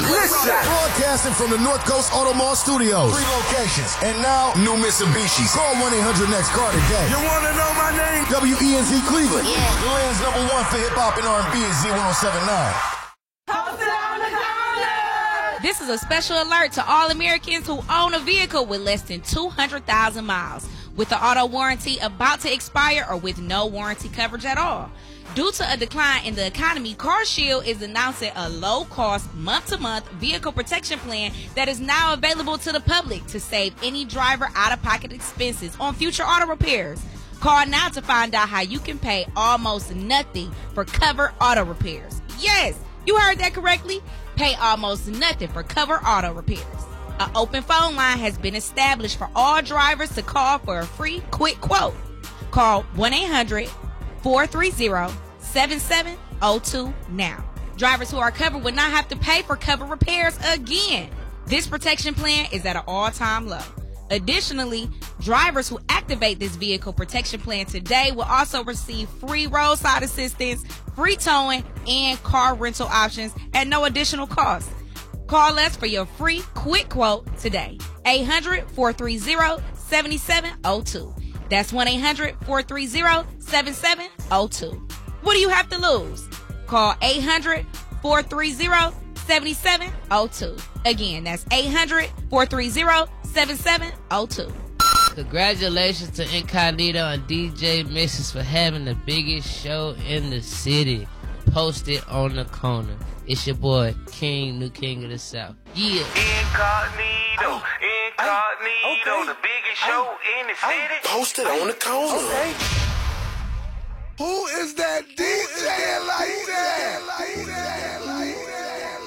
Listen. Broadcasting from the North Coast Auto Mall Studios. 3 locations. And now, new Mitsubishis. Call 1-800-NEXT-CAR today. You want to know my name? WENZ Cleveland. Yeah. The land's #1 for hip-hop and R&B is Z1079. This is a special alert to all Americans who own a vehicle with less than 200,000 miles, with the auto warranty about to expire or with no warranty coverage at all. Due to a decline in the economy, CarShield is announcing a low-cost, month-to-month vehicle protection plan that is now available to the public to save any driver out-of-pocket expenses on future auto repairs. Call now to find out how you can pay almost nothing for covered auto repairs. Yes, you heard that correctly. Pay almost nothing for covered auto repairs. An open phone line has been established for all drivers to call for a free quick quote. Call 1-800-430-7702 now. Drivers who are covered will not have to pay for covered repairs again. This protection plan is at an all-time low. Additionally, drivers who activate this vehicle protection plan today will also receive free roadside assistance, free towing, and car rental options at no additional cost. Call us for your free quick quote today. 800-430-7702. That's 1-800-430-7702. What do you have to lose? Call 800-430-7702. Again, that's 800-430-7702. Congratulations to Incognito and DJ Mrs. for having the biggest show in the city. Posted on the corner. It's your boy, King, new king of the South. Yeah. Incognito, the biggest show in the city. Posted on the corner. Okay. Who is that DJ like that?